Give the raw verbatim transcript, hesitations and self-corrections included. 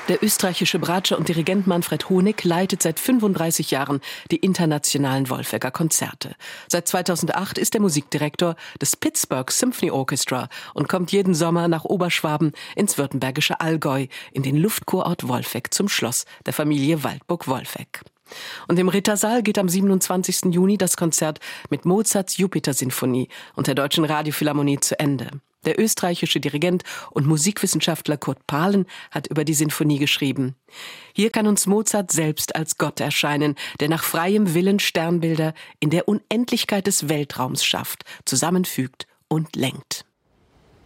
Der österreichische Bratscher und Dirigent Manfred Honig leitet seit fünfunddreißig Jahren die internationalen Wolfegger Konzerte. Seit zweitausendacht ist er Musikdirektor des Pittsburgh Symphony Orchestra und kommt jeden Sommer nach Oberschwaben ins württembergische Allgäu in den Luftkurort Wolfegg zum Schloss der Familie Waldburg-Wolfegg. Und im Rittersaal geht am siebenundzwanzigsten Juni das Konzert mit Mozarts Jupiter-Sinfonie und der Deutschen Radiophilharmonie zu Ende. Der österreichische Dirigent und Musikwissenschaftler Kurt Pahlen hat über die Sinfonie geschrieben: Hier kann uns Mozart selbst als Gott erscheinen, der nach freiem Willen Sternbilder in der Unendlichkeit des Weltraums schafft, zusammenfügt und lenkt.